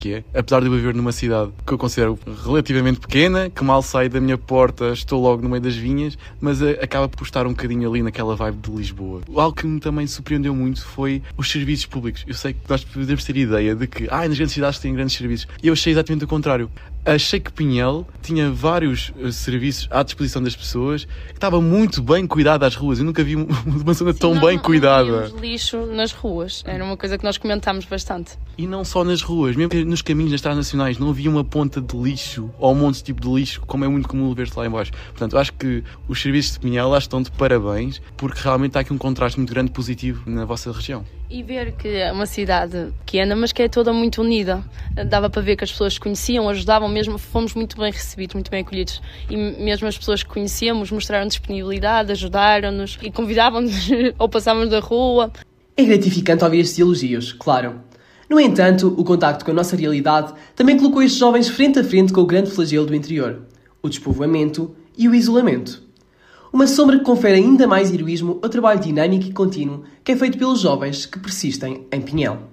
que é, apesar de eu viver numa cidade que eu considero relativamente pequena, que mal saio da minha porta, estou logo no meio das vinhas, mas acaba por estar um bocadinho ali naquela vibe de Lisboa. Algo que me também surpreendeu muito foi os serviços públicos. Eu sei que nós podemos ter ideia de que nas grandes cidades têm grandes serviços. E eu achei exatamente o contrário. Achei que Pinhel tinha vários serviços à disposição das pessoas, que estava muito bem cuidada às ruas. Eu nunca vi uma zona tão bem cuidada. Não tínhamos lixo nas ruas. Era uma coisa que nós comentámos bastante. E não só nas ruas, mesmo nos caminhos, nas estradas nacionais, não havia uma ponta de lixo ou um monte de tipo de lixo, como é muito comum ver-se lá em baixo. Portanto, acho que os serviços de Pinhel lá estão de parabéns, porque realmente há aqui um contraste muito grande positivo na vossa região. E ver que é uma cidade pequena, mas que é toda muito unida. Dava para ver que as pessoas conheciam, ajudavam mesmo, fomos muito bem recebidos, muito bem acolhidos. E mesmo as pessoas que conhecíamos mostraram disponibilidade, ajudaram-nos e convidavam-nos ou passávamos da rua. É gratificante ouvir estes elogios, claro. No entanto, o contacto com a nossa realidade também colocou estes jovens frente a frente com o grande flagelo do interior, o despovoamento e o isolamento. Uma sombra que confere ainda mais heroísmo ao trabalho dinâmico e contínuo que é feito pelos jovens que persistem em Pinhel.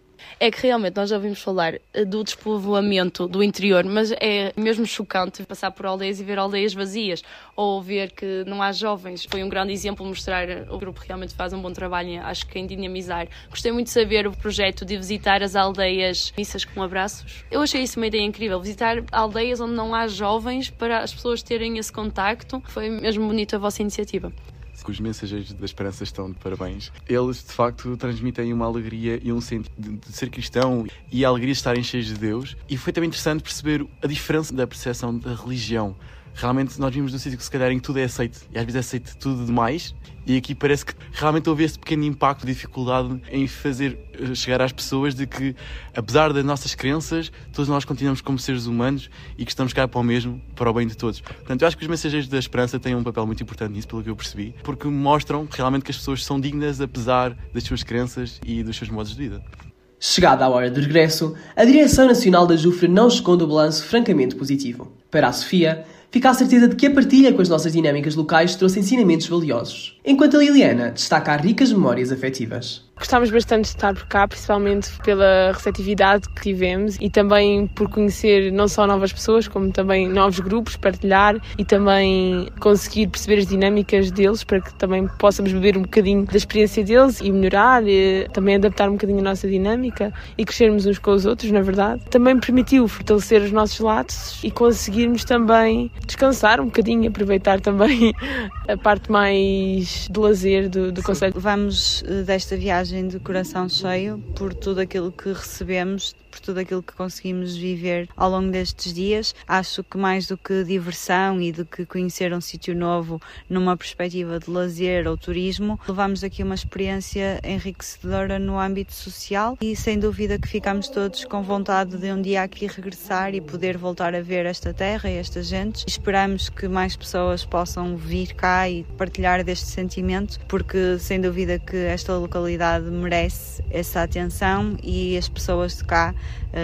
É que realmente nós já ouvimos falar do despovoamento do interior, mas é mesmo chocante passar por aldeias e ver aldeias vazias, ou ver que não há jovens. Foi um grande exemplo mostrar o grupo realmente faz um bom trabalho, acho que em dinamizar. Gostei muito de saber o projeto de visitar as aldeias missas com abraços. Eu achei isso uma ideia incrível, visitar aldeias onde não há jovens para as pessoas terem esse contacto. Foi mesmo bonita a vossa iniciativa. Os mensageiros da esperança estão de parabéns. Eles, de facto, transmitem uma alegria e um sentido de ser cristão e a alegria de estarem cheios de Deus. E foi também interessante perceber a diferença da percepção da religião. Realmente nós vimos num sítio que se calhar em tudo é aceito, e às vezes é aceito tudo demais, e aqui parece que realmente houve esse pequeno impacto de dificuldade em fazer chegar às pessoas de que, apesar das nossas crenças, todos nós continuamos como seres humanos e que estamos cá para o mesmo, para o bem de todos. Portanto, eu acho que os mensageiros da esperança têm um papel muito importante nisso, pelo que eu percebi, porque mostram realmente que as pessoas são dignas apesar das suas crenças e dos seus modos de vida. Chegada a hora do regresso, a Direção Nacional da Jufre não esconde o balanço francamente positivo. Para a Sofia, fica a certeza de que a partilha com as nossas dinâmicas locais trouxe ensinamentos valiosos, enquanto a Liliana destaca as ricas memórias afetivas. Gostámos bastante de estar por cá, principalmente pela receptividade que tivemos e também por conhecer não só novas pessoas, como também novos grupos, partilhar e também conseguir perceber as dinâmicas deles para que também possamos beber um bocadinho da experiência deles e melhorar, e também adaptar um bocadinho a nossa dinâmica e crescermos uns com os outros, na verdade. Também permitiu fortalecer os nossos laços e conseguirmos também descansar um bocadinho, aproveitar também a parte mais de lazer do concelho. Vamos desta viagem de coração cheio por tudo aquilo que recebemos, por tudo aquilo que conseguimos viver ao longo destes dias. Acho que mais do que diversão e do que conhecer um sítio novo numa perspectiva de lazer ou turismo, levamos aqui uma experiência enriquecedora no âmbito social e sem dúvida que ficamos todos com vontade de um dia aqui regressar e poder voltar a ver esta terra e esta gente. Esperamos que mais pessoas possam vir cá e partilhar deste sentimento, porque sem dúvida que esta localidade merece essa atenção e as pessoas de cá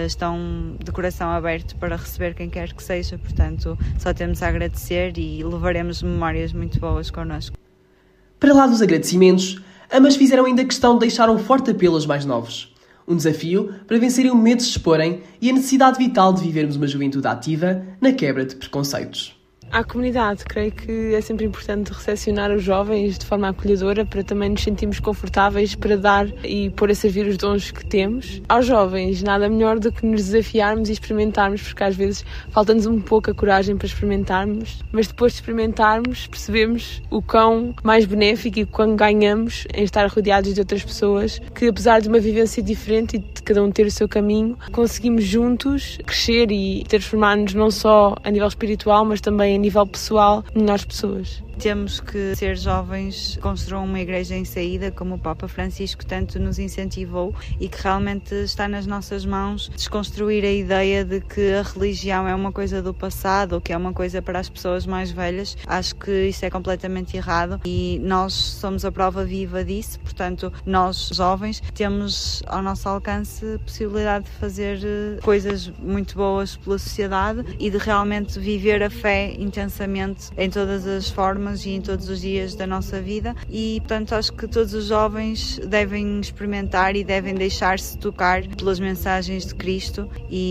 estão de coração aberto para receber quem quer que seja, portanto só temos a agradecer e levaremos memórias muito boas connosco. Para lá dos agradecimentos, ambas fizeram ainda questão de deixar um forte apelo aos mais novos. Um desafio para vencerem o medo de se exporem e a necessidade vital de vivermos uma juventude ativa na quebra de preconceitos. À comunidade, creio que é sempre importante recepcionar os jovens de forma acolhedora para também nos sentirmos confortáveis para dar e pôr a servir os dons que temos. Aos jovens, nada melhor do que nos desafiarmos e experimentarmos, porque às vezes falta-nos um pouco a coragem para experimentarmos, mas depois de experimentarmos percebemos o quão mais benéfico e o quão ganhamos em estar rodeados de outras pessoas que, apesar de uma vivência diferente e de cada um ter o seu caminho, conseguimos juntos crescer e transformar-nos não só a nível espiritual, mas também a nível pessoal, melhores pessoas. Temos que ser jovens, construam uma igreja em saída, como o Papa Francisco tanto nos incentivou, e que realmente está nas nossas mãos desconstruir a ideia de que a religião é uma coisa do passado ou que é uma coisa para as pessoas mais velhas. Acho que isso é completamente errado e nós somos a prova viva disso, portanto nós jovens temos ao nosso alcance a possibilidade de fazer coisas muito boas pela sociedade e de realmente viver a fé intensamente em todas as formas plataformas e em todos os dias da nossa vida e, portanto, acho que todos os jovens devem experimentar e devem deixar-se tocar pelas mensagens de Cristo e